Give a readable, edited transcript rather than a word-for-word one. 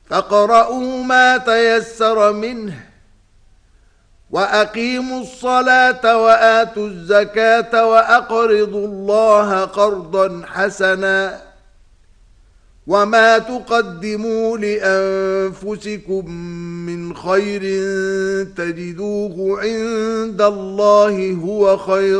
فاقرؤوا ما تيسر منه وأقيموا الصلاة وآتوا الزكاة وأقرضوا الله قرضا حسنا وما تقدموا لأنفسكم من خير تجدوه عند الله هو خير